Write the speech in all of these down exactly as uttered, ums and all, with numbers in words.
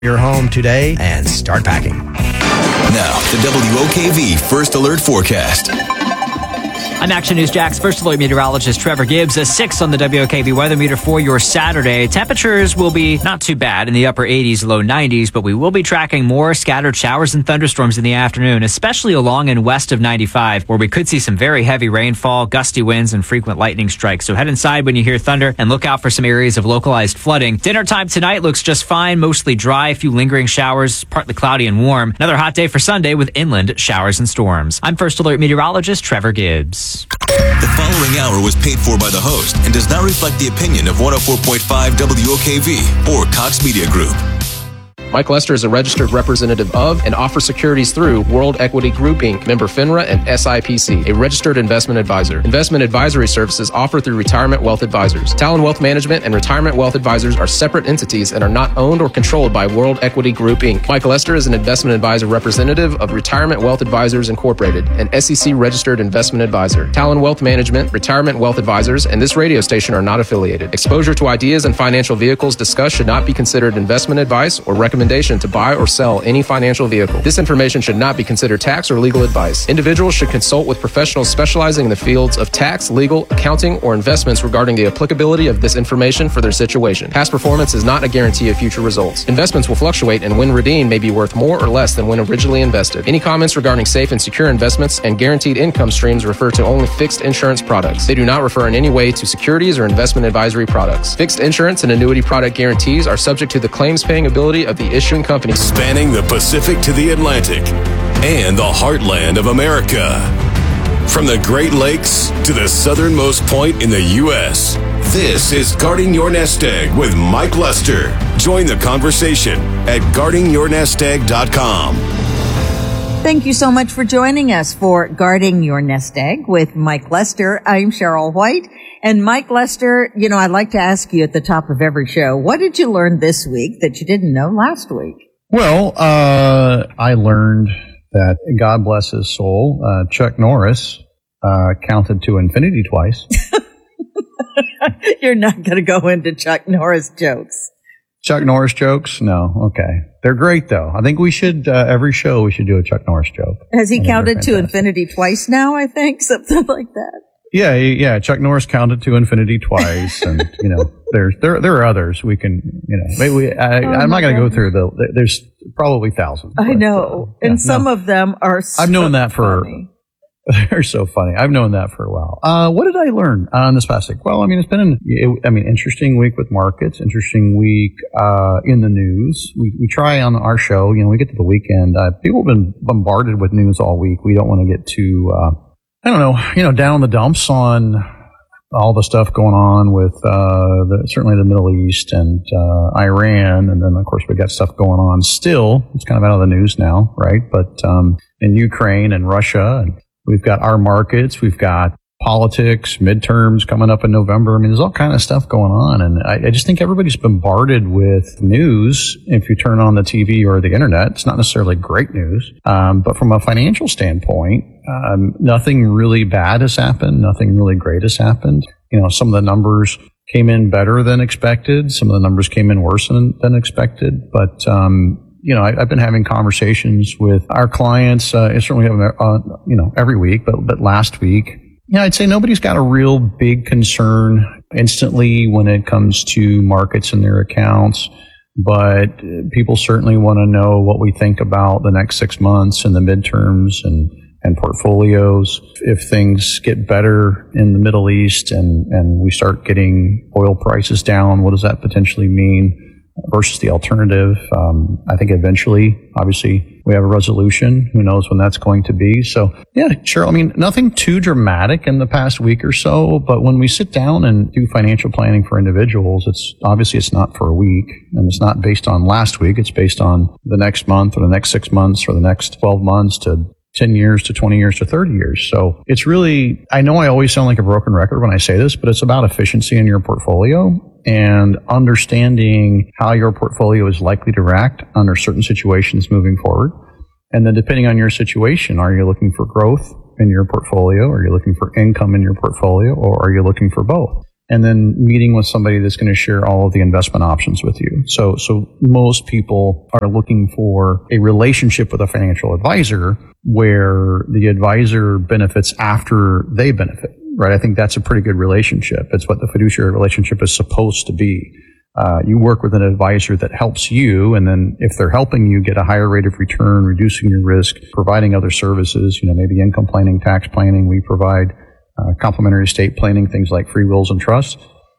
your home today and start packing. Now, the W O K V First Alert Forecast. I'm Action News Jack's First Alert meteorologist Trevor Gibbs. A six on the W O K V weather meter for your Saturday. Temperatures will be not too bad in the upper eighties, low nineties, but we will be tracking more scattered showers and thunderstorms in the afternoon, especially along and west of ninety-five, where we could see some very heavy rainfall, gusty winds, and frequent lightning strikes. So head inside when you hear thunder and look out for some areas of localized flooding. Dinner time tonight looks just fine, mostly dry, a few lingering showers, partly cloudy and warm. Another hot day for Sunday with inland showers and storms. I'm First Alert meteorologist Trevor Gibbs. The following hour was paid for by the host and does not reflect the opinion of one oh four point five W O K V or Cox Media Group. Mike Lester is a registered representative of and offers securities through World Equity Group, Incorporated, member FINRA and S I P C, a registered investment advisor. Investment advisory services offered through Retirement Wealth Advisors. Talon Wealth Management and Retirement Wealth Advisors are separate entities and are not owned or controlled by World Equity Group, Incorporated. Mike Lester is an investment advisor representative of Retirement Wealth Advisors Incorporated, an S E C registered investment advisor. Talon Wealth Management, Retirement Wealth Advisors, and this radio station are not affiliated. Exposure to ideas and financial vehicles discussed should not be considered investment advice or recommendation to buy or sell any financial vehicle. This information should not be considered tax or legal advice. Individuals should consult with professionals specializing in the fields of tax, legal, accounting, or investments regarding the applicability of this information for their situation. Past performance is not a guarantee of future results. Investments will fluctuate and when redeemed may be worth more or less than when originally invested. Any comments regarding safe and secure investments and guaranteed income streams refer to only fixed insurance products. They do not refer in any way to securities or investment advisory products. Fixed insurance and annuity product guarantees are subject to the claims paying ability of the issuing company. Spanning the Pacific to the Atlantic and the heartland of America. From the Great Lakes to the southernmost point in the U S, this is Guarding Your Nest Egg with Mike Lester. Join the conversation at guarding your nest egg dot com. Thank you so much for joining us for Guarding Your Nest Egg with Mike Lester. I'm Cheryl White. And Mike Lester, you know, I'd like to ask you at the top of every show, what did you learn this week that you didn't know last week? Well, uh, I learned that, God bless his soul, uh, Chuck Norris uh, counted to infinity twice. You're not going to go into Chuck Norris jokes. Chuck Norris jokes? No. Okay. They're great, though. I think we should, uh, every show, we should do a Chuck Norris joke. Has he counted to infinity twice now, I think? Something like that. Yeah, yeah. Chuck Norris counted to infinity twice, and you know, there's there there are others we can, you know, maybe we. I, oh I'm not going to go through the. There's probably thousands. I but, know, uh, yeah, and some no. of them are. So I've known that for. Funny. They're so funny. I've known that for a while. Uh, what did I learn on this past week? Well, I mean, it's been an, it, I mean, interesting week with markets. Interesting week uh, in the news. We we try on our show. You know, we get to the weekend. Uh, people have been bombarded with news all week. We don't want to get too. Uh, I don't know, you know, down in the dumps on all the stuff going on with uh, the, certainly the Middle East and uh, Iran. And then, of course, we got stuff going on still. It's kind of out of the news now, right? But um, in Ukraine and Russia, and we've got our markets. We've got politics, midterms coming up in November. I mean, there's all kind of stuff going on. And I, I just think everybody's bombarded with news. If you turn on the T V or the internet, it's not necessarily great news. Um, but from a financial standpoint, um, nothing really bad has happened. Nothing really great has happened. You know, some of the numbers came in better than expected. Some of the numbers came in worse than, than expected. But, um, you know, I, I've been having conversations with our clients, uh, certainly, uh, you know, every week, but, but last week, yeah, I'd say nobody's got a real big concern instantly when it comes to markets and their accounts, but people certainly want to know what we think about the next six months and the midterms and, and portfolios. If things get better in the Middle East and, and we start getting oil prices down, what does that potentially mean versus the alternative? Um, I think eventually, obviously, we have a resolution. Who knows when that's going to be? So, yeah, sure. I mean, nothing too dramatic in the past week or so, but when we sit down and do financial planning for individuals, it's obviously it's not for a week, and it's not based on last week. It's based on the next month or the next six months or the next twelve months to ten years to twenty years to thirty years. So it's really, I know I always sound like a broken record when I say this, but it's about efficiency in your portfolio and understanding how your portfolio is likely to react under certain situations moving forward. And then depending on your situation, are you looking for growth in your portfolio? Are you looking for income in your portfolio? Or are you looking for both? and then meeting with somebody that's going to share all of the investment options with you. So, so most people are looking for a relationship with a financial advisor where the advisor benefits after they benefit, right? I think that's a pretty good relationship. It's what the fiduciary relationship is supposed to be. Uh, you work with an advisor that helps you, and then if they're helping you get a higher rate of return, reducing your risk, providing other services, you know, maybe income planning, tax planning, we provide Uh, complementary estate planning, things like free wills and trusts.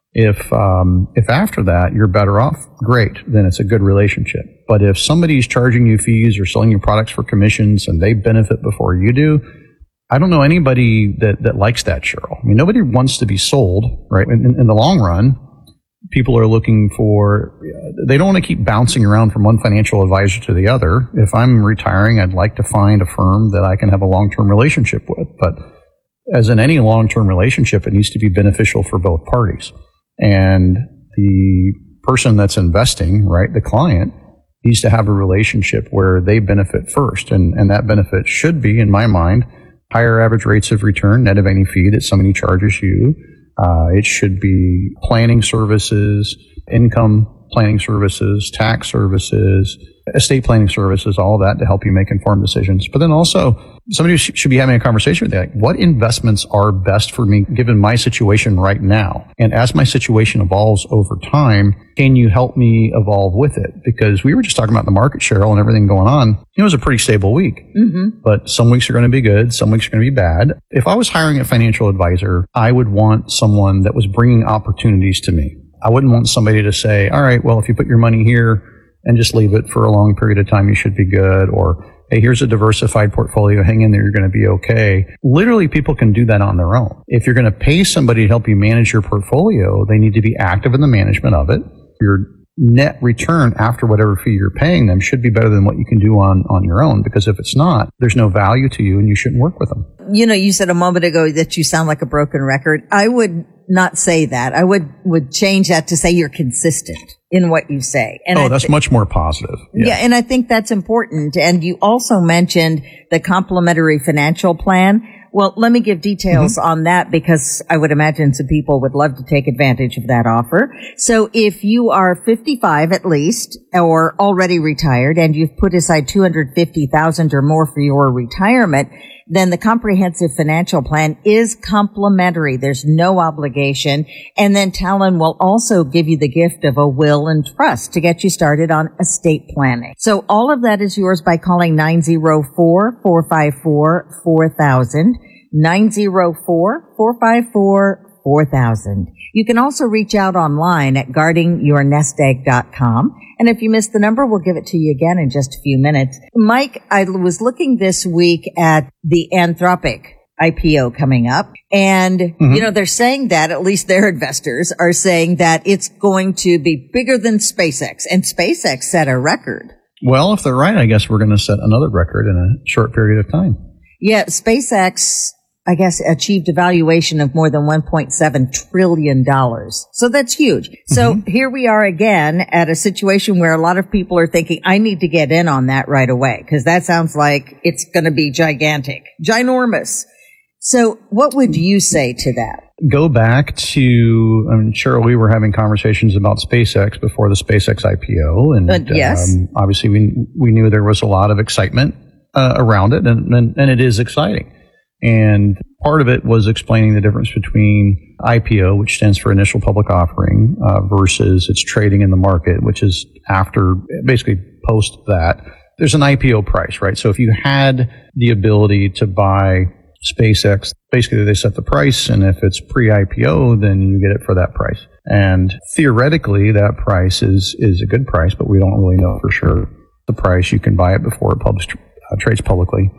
If um, if after that you're better off, great, then it's a good relationship. But if somebody's charging you fees or selling you products for commissions and they benefit before you do, I don't know anybody that, that likes that, Cheryl. I mean, nobody wants to be sold, right? In, in the long run, people are looking for, they don't want to keep bouncing around from one financial advisor to the other. If I'm retiring, I'd like to find a firm that I can have a long-term relationship with. But as in any long-term relationship, it needs to be beneficial for both parties. And the person that's investing, right, the client, needs to have a relationship where they benefit first. And, and that benefit should be, in my mind, higher average rates of return, net of any fee that somebody charges you. Uh, it should be planning services, income planning services, tax services, estate planning services, all of that to help you make informed decisions. But then also, somebody sh- should be having a conversation with you, like, what investments are best for me given my situation right now? And as my situation evolves over time, can you help me evolve with it? Because we were just talking about the market, Cheryl, and everything going on. It was a pretty stable week. Mm-hmm. But some weeks are going to be good, some weeks are going to be bad. If I was hiring a financial advisor, I would want someone that was bringing opportunities to me. I wouldn't want somebody to say, all right, well, if you put your money here and just leave it for a long period of time, you should be good. Or, hey, here's a diversified portfolio. Hang in there. You're going to be okay. Literally, people can do that on their own. If you're going to pay somebody to help you manage your portfolio, they need to be active in the management of it. Your net return after whatever fee you're paying them should be better than what you can do on, on your own. Because if it's not, there's no value to you and you shouldn't work with them. You know, you said a moment ago that you sound like a broken record. I would not say that. I would, would change that to say you're consistent in what you say. And oh, I that's th- much more positive. Yeah. yeah, and I think that's important. And you also mentioned the complementary financial plan. Well, let me give details mm-hmm. on that because I would imagine some people would love to take advantage of that offer. So if you are fifty-five at least or already retired and you've put aside two hundred fifty thousand dollars or more for your retirement, then the comprehensive financial plan is complimentary. There's no obligation. And then Talon will also give you the gift of a will and trust to get you started on estate planning. So all of that is yours by calling nine oh four, four five four, four thousand, nine oh four, four five four, four thousand. You can also reach out online at guarding your nest egg dot com. And if you missed the number, we'll give it to you again in just a few minutes. Mike, I was looking this week at the Anthropic I P O coming up. And, mm-hmm. you know, they're saying that, at least their investors are saying that it's going to be bigger than SpaceX. And SpaceX set a record. Well, if they're right, I guess we're going to set another record in a short period of time. Yeah, SpaceX, I guess, achieved a valuation of more than one point seven trillion dollars. So that's huge. So mm-hmm. here we are again at a situation where a lot of people are thinking, I need to get in on that right away, because that sounds like it's going to be gigantic, ginormous. So what would you say to that? Go back to, I mean, Cheryl, we were having conversations about SpaceX before the SpaceX I P O. And uh, yes. um, obviously we we knew there was a lot of excitement uh, around it, and, and, and it is exciting. And part of it was explaining the difference between I P O, which stands for initial public offering, uh, versus its trading in the market, which is after, basically post that. There's an I P O price, right? So if you had the ability to buy SpaceX, basically they set the price, and if it's pre-I P O, then you get it for that price. And theoretically, that price is, is a good price, but we don't really know for sure the price. You can buy it before it published, uh, trades publicly.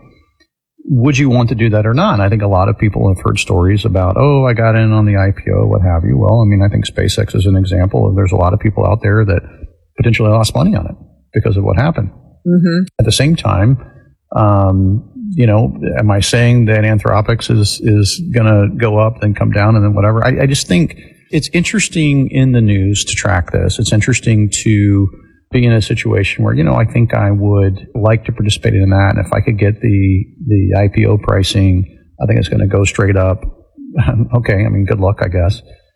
Would you want to do that or not? And I think a lot of people have heard stories about, oh, I got in on the I P O, what have you. Well, I mean, I think SpaceX is an example of there's a lot of people out there that potentially lost money on it because of what happened. Mm-hmm. At the same time, um, you know, am I saying that Anthropics is, is going to go up and come down and then whatever? I, I just think it's interesting in the news to track this. It's interesting to be in a situation where, you know, I think I would like to participate in that. And if I could get the, the I P O pricing, I think it's going to go straight up. Okay. I mean, good luck, I guess.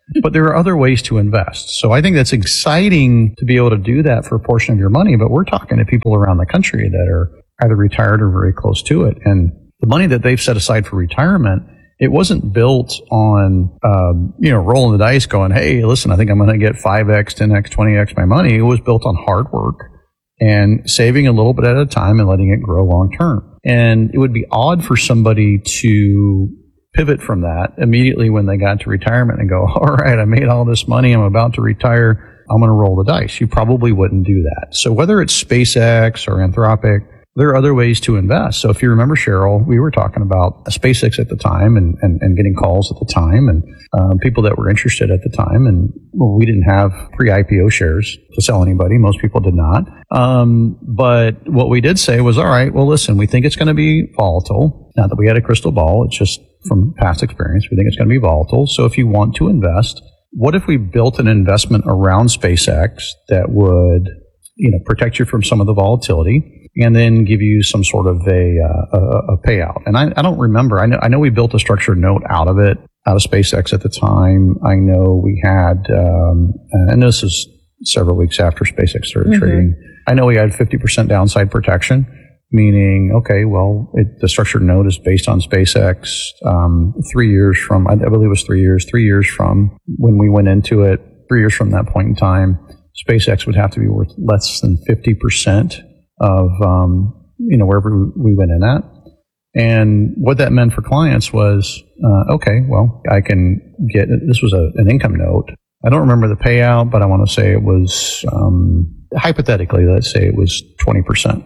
But there are other ways to invest. So I think that's exciting to be able to do that for a portion of your money. But we're talking to people around the country that are either retired or very close to it. And the money that they've set aside for retirement, it wasn't built on, um, you know, rolling the dice going, hey, listen, I think I'm going to get five X, ten X, twenty X my money. It was built on hard work and saving a little bit at a time and letting it grow long term. And it would be odd for somebody to pivot from that immediately when they got to retirement and go, all right, I made all this money. I'm about to retire. I'm going to roll the dice. You probably wouldn't do that. So whether it's SpaceX or Anthropic, there are other ways to invest. So if you remember, Cheryl, we were talking about SpaceX at the time and, and, and getting calls at the time and um, people that were interested at the time. And well, we didn't have pre-I P O shares to sell anybody. Most people did not. Um, but what we did say was, all right, well, listen, we think it's going to be volatile. Not that we had a crystal ball. It's just from past experience. We think it's going to be volatile. So if you want to invest, what if we built an investment around SpaceX that would, you know, protect you from some of the volatility and then give you some sort of a, uh, a, a payout? And I, I don't remember. I know, I know we built a structured note out of it, out of SpaceX at the time. I know we had, um, and this is several weeks after SpaceX started mm-hmm. trading. I know we had fifty percent downside protection, meaning, okay, well, it, the structured note is based on SpaceX, um, three years from, I believe it was three years, three years from when we went into it, three years from that point in time, SpaceX would have to be worth less than fifty percent of, um, you know, wherever we went in at. And what that meant for clients was, uh, okay, well, I can get, this was a, an income note. I don't remember the payout, but I want to say it was, um, hypothetically, let's say it was twenty percent.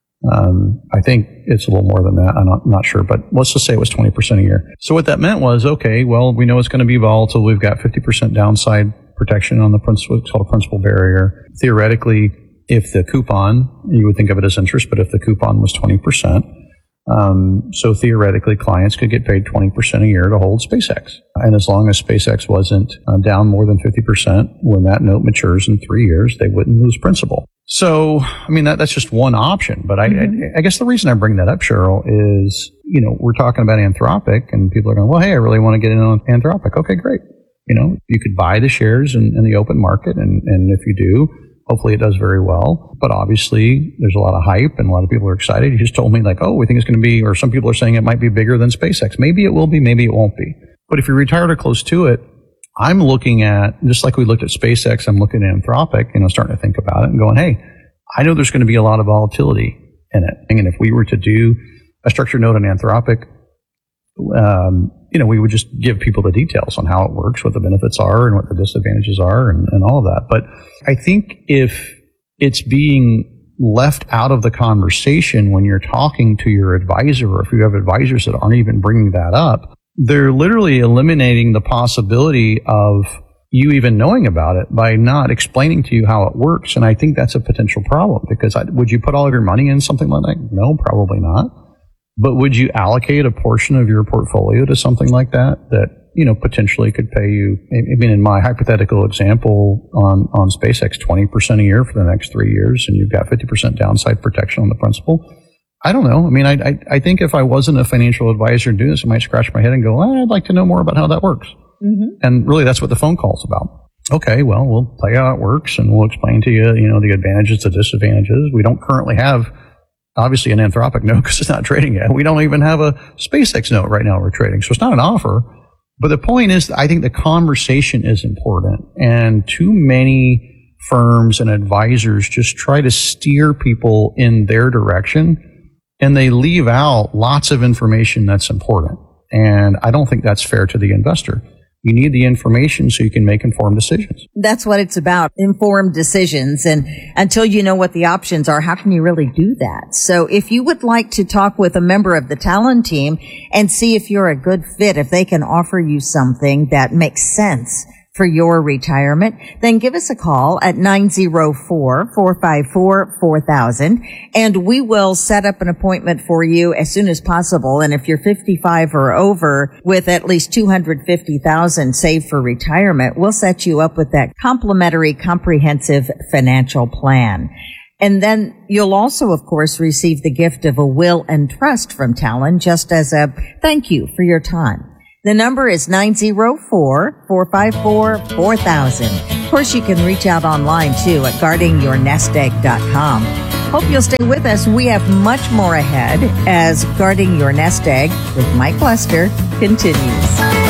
Um, I think it's a little more than that. I'm not, not sure, but let's just say it was twenty percent a year. So what that meant was, okay, well, we know it's going to be volatile. We've got fifty percent downside protection on the principal, it's called a principal barrier. Theoretically, if the coupon, you would think of it as interest, but if the coupon was twenty percent, um, so theoretically clients could get paid twenty percent a year to hold SpaceX. And as long as SpaceX wasn't uh, down more than fifty percent, when that note matures in three years, they wouldn't lose principal. So, I mean, that, that's just one option. But I, mm-hmm. I, I guess the reason I bring that up, Cheryl, is, you know, we're talking about Anthropic and people are going, well, hey, I really want to get in on Anthropic. Okay, great. You know, you could buy the shares in, in the open market. And, and if you do, hopefully it does very well. But obviously there's a lot of hype and a lot of people are excited. You just told me like, oh, we think it's going to be, or some people are saying it might be bigger than SpaceX. Maybe it will be, maybe it won't be. But if you're retired or close to it, I'm looking at, just like we looked at SpaceX, I'm looking at Anthropic, you know, starting to think about it and going, hey, I know there's going to be a lot of volatility in it. And if we were to do a structured note on Anthropic, um, you know, we would just give people the details on how it works, what the benefits are and what the disadvantages are and, and all of that. But I think if it's being left out of the conversation when you're talking to your advisor, or if you have advisors that aren't even bringing that up, they're literally eliminating the possibility of you even knowing about it by not explaining to you how it works. And I think that's a potential problem because I, would you put all of your money in something like that? No, probably not. But would you allocate a portion of your portfolio to something like that that, you know, potentially could pay you, I mean, in my hypothetical example on, on SpaceX, twenty percent a year for the next three years, and you've got fifty percent downside protection on the principal? I don't know. I mean, I, I, I think if I wasn't a financial advisor doing this, I might scratch my head and go, well, I'd like to know more about how that works. Mm-hmm. And really, that's what the phone call is about. Okay, well, we'll tell you how it works, and we'll explain to you, you know, the advantages, the disadvantages. We don't currently have, obviously, an Anthropic note because it's not trading yet. We don't even have a SpaceX note right now we're trading. So it's not an offer. But the point is, I think the conversation is important. And too many firms and advisors just try to steer people in their direction, and they leave out lots of information that's important. And I don't think that's fair to the investor. You need the information so you can make informed decisions. That's what it's about, informed decisions. And until you know what the options are, how can you really do that? So if you would like to talk with a member of the Talon team and see if you're a good fit, if they can offer you something that makes sense for your retirement, then give us a call at nine oh four, four five four, four thousand, and we will set up an appointment for you as soon as possible. And if you're fifty-five or over with at least two hundred fifty thousand saved for retirement, we'll set you up with that complimentary comprehensive financial plan. And then you'll also, of course, receive the gift of a will and trust from Talon just as a thank you for your time. The number is nine oh four, four five four, four thousand. Of course, you can reach out online too at guarding your nest egg dot com. Hope you'll stay with us. We have much more ahead as Guarding Your Nest Egg with Mike Lester continues.